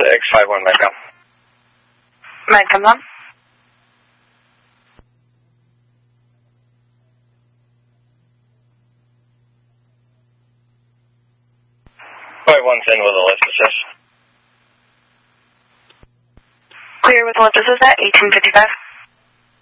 X51 Medcom. Medcom on. One's in with a lift assist. Clear with a lift assist at 1855.